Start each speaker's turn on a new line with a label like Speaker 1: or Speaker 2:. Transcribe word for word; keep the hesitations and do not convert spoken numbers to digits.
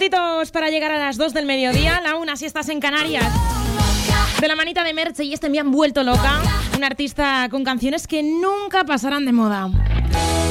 Speaker 1: minutitos para llegar a las dos del mediodía, la una si estás en Canarias. De la manita de Merche y este me han vuelto loca. Un artista con canciones que nunca pasarán de moda.